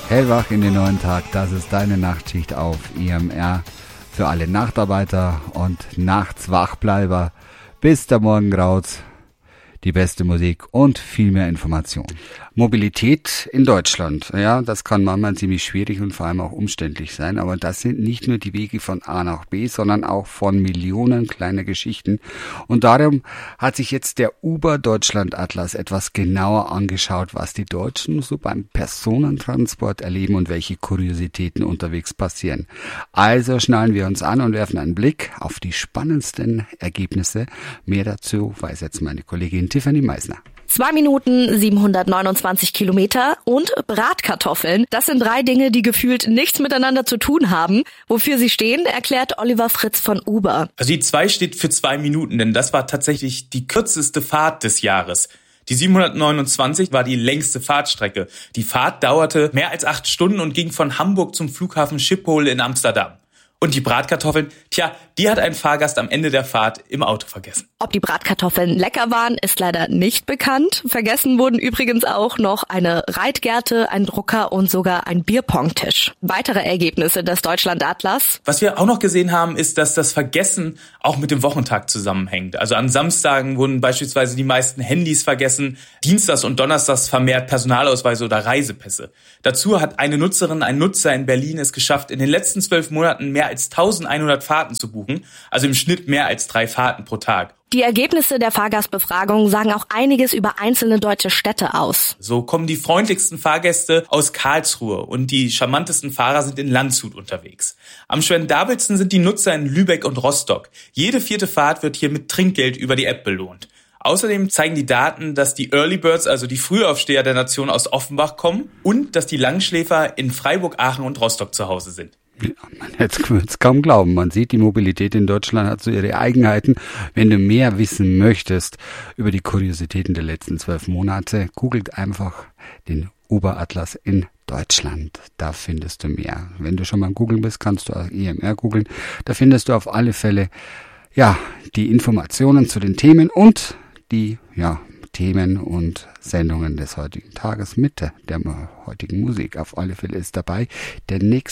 Hellwach in den neuen Tag, das ist deine Nachtschicht auf EMR für alle Nachtarbeiter und nachts Wachbleiber. Bis der Morgen graut, die beste Musik und viel mehr Information. Mobilität in Deutschland, ja, das kann manchmal ziemlich schwierig und vor allem auch umständlich sein, aber das sind nicht nur die Wege von A nach B, sondern auch von Millionen kleiner Geschichten. Und darum hat sich jetzt der Uber Deutschland Atlas etwas genauer angeschaut, was die Deutschen so beim Personentransport erleben und welche Kuriositäten unterwegs passieren. Also schnallen wir uns an und werfen einen Blick auf die spannendsten Ergebnisse. Mehr dazu weiß jetzt meine Kollegin Tiffany Meisner. 2 Minuten, 729 Kilometer und Bratkartoffeln. Das sind 3 Dinge, die gefühlt nichts miteinander zu tun haben. Wofür sie stehen, erklärt Oliver Fritz von Uber. Also die 2 steht für 2 Minuten, denn das war tatsächlich die kürzeste Fahrt des Jahres. Die 729 war die längste Fahrtstrecke. Die Fahrt dauerte mehr als 8 Stunden und ging von Hamburg zum Flughafen Schiphol in Amsterdam. Und die Bratkartoffeln, die hat ein Fahrgast am Ende der Fahrt im Auto vergessen. Ob die Bratkartoffeln lecker waren, ist leider nicht bekannt. Vergessen wurden übrigens auch noch eine Reitgerte, ein Drucker und sogar ein Bierpongtisch. Weitere Ergebnisse des Deutschland Atlas. Was wir auch noch gesehen haben, ist, dass das Vergessen auch mit dem Wochentag zusammenhängt. Also an Samstagen wurden beispielsweise die meisten Handys vergessen, dienstags und donnerstags vermehrt Personalausweise oder Reisepässe. Dazu hat eine Nutzerin, ein Nutzer in Berlin es geschafft, in den letzten 12 Monaten mehr als 1100 Fahrten zu buchen, also im Schnitt mehr als 3 Fahrten pro Tag. Die Ergebnisse der Fahrgastbefragung sagen auch einiges über einzelne deutsche Städte aus. So kommen die freundlichsten Fahrgäste aus Karlsruhe und die charmantesten Fahrer sind in Landshut unterwegs. Am spendabelsten sind die Nutzer in Lübeck und Rostock. Jede 4. Fahrt wird hier mit Trinkgeld über die App belohnt. Außerdem zeigen die Daten, dass die Early Birds, also die Frühaufsteher der Nation, aus Offenbach kommen und dass die Langschläfer in Freiburg, Aachen und Rostock zu Hause sind. Ja, man hätte es kaum glauben. Man sieht, die Mobilität in Deutschland hat so ihre Eigenheiten. Wenn du mehr wissen möchtest über die Kuriositäten der letzten 12 Monate, googelt einfach den Uber Atlas in Deutschland. Da findest du mehr. Wenn du schon mal googeln bist, kannst du auch EMR googeln. Da findest du auf alle Fälle, die Informationen zu den Themen und die, Themen und Sendungen des heutigen Tages mit der heutigen Musik. Auf alle Fälle ist dabei der nächste